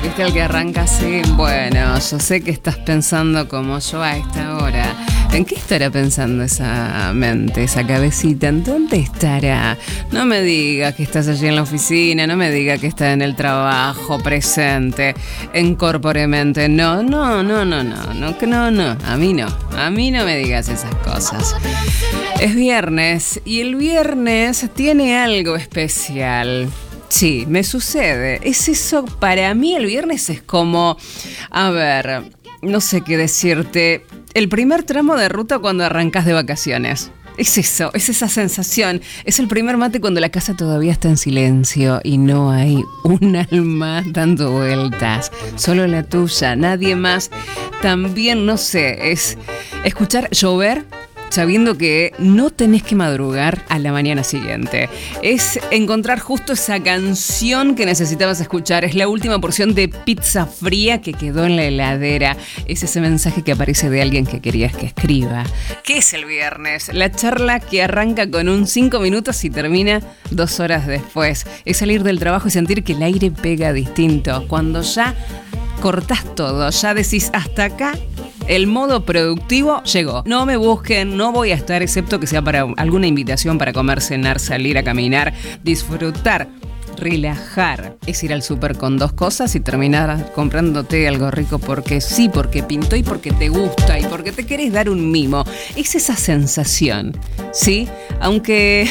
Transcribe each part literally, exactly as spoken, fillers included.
¿Viste el que arranca así? Bueno, yo sé que estás pensando como yo a esta hora. ¿En qué estará pensando esa mente, esa cabecita? ¿En dónde estará? No me diga que estás allí en la oficina, no me diga que está en el trabajo, presente, encorporemente. No, no, no, no, no, no, no, no, a mí no, a mí no me digas esas cosas. Es viernes y el viernes tiene algo especial. Sí, me sucede. Es eso, para mí el viernes es como, a ver, no sé qué decirte, el primer tramo de ruta cuando arrancas de vacaciones. Es eso, es esa sensación. Es el primer mate cuando la casa todavía está en silencio y no hay un alma dando vueltas. Solo la tuya, nadie más. También, no sé, es escuchar llover sabiendo que no tenés que madrugar a la mañana siguiente. Es encontrar justo esa canción que necesitabas escuchar. Es la última porción de pizza fría que quedó en la heladera. Es ese mensaje que aparece de alguien que querías que escriba. ¿Qué es el viernes? La charla que arranca con un cinco minutos y termina dos horas después. Es salir del trabajo y sentir que el aire pega distinto. Cuando ya cortás todo, ya decís hasta acá. El modo productivo llegó. No me busquen, no voy a estar, excepto que sea para alguna invitación para comer, cenar, salir a caminar, disfrutar, relajar. Es ir al súper con dos cosas y terminar comprándote algo rico porque sí, porque pintó y porque te gusta y porque te querés dar un mimo. Es esa sensación, ¿sí? Aunque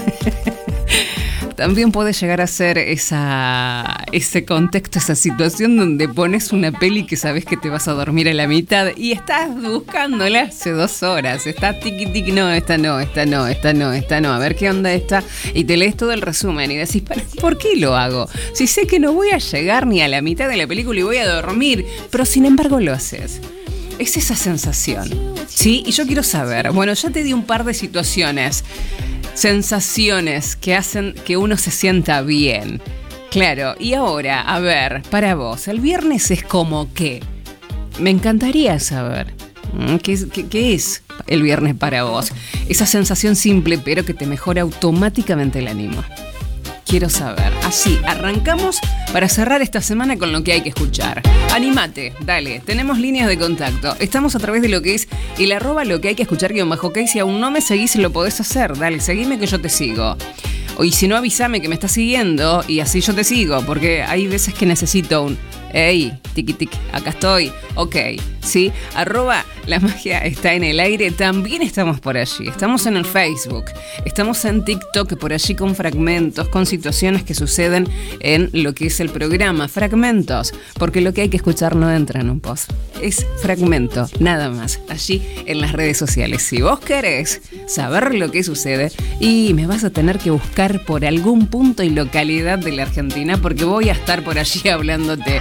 también puede llegar a ser esa, ese contexto, esa situación donde pones una peli que sabes que te vas a dormir a la mitad y estás buscándola hace dos horas. Estás tiqui tiqui, no, esta no, esta no, esta no, esta no, a ver qué onda esta. Y te lees todo el resumen y decís, ¿por qué lo hago? Si sé que no voy a llegar ni a la mitad de la película y voy a dormir, pero sin embargo lo haces. Es esa sensación, ¿sí? Y yo quiero saber, bueno, ya te di un par de situaciones, sensaciones que hacen que uno se sienta bien. Claro, y ahora, a ver, para vos, ¿el viernes es como qué? Me encantaría saber. ¿Qué es, qué, qué es el viernes para vos? Esa sensación simple, pero que te mejora automáticamente el ánimo. Quiero saber. Así, arrancamos para cerrar esta semana con lo que hay que escuchar. Anímate, dale, tenemos líneas de contacto. Estamos a través de lo que es el arroba lo que hay que escuchar guión bajo que si aún no me seguís lo podés hacer. Dale, seguime que yo te sigo. Y si no, avísame que me estás siguiendo y así yo te sigo, porque hay veces que necesito un hey, tiki tiki, acá estoy, ok, ¿sí? Arroba la magia está en el aire, también estamos por allí, estamos en el Facebook, estamos en TikTok por allí con fragmentos, con situaciones que suceden en lo que es el programa, fragmentos, porque lo que hay que escuchar no entra en un post, es fragmento, nada más, allí en las redes sociales. Si vos querés saber lo que sucede, y me vas a tener que buscar por algún punto y localidad de la Argentina, porque voy a estar por allí hablándote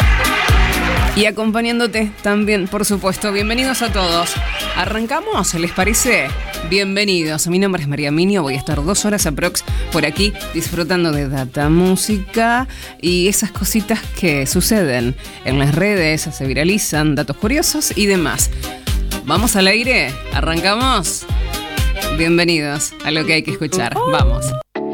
y acompañándote también, por supuesto. Bienvenidos a todos. ¿Arrancamos? ¿Les parece? Bienvenidos. Mi nombre es María Minio. Voy a estar dos horas aprox por aquí disfrutando de data, música y esas cositas que suceden en las redes, se viralizan, datos curiosos y demás. ¿Vamos al aire? ¿Arrancamos? Bienvenidos a lo que hay que escuchar. Vamos.